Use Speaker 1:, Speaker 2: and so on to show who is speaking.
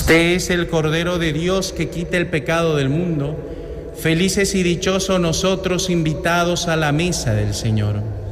Speaker 1: Usted es el Cordero de Dios que quita el pecado del mundo. Felices y dichosos nosotros invitados a la mesa del Señor.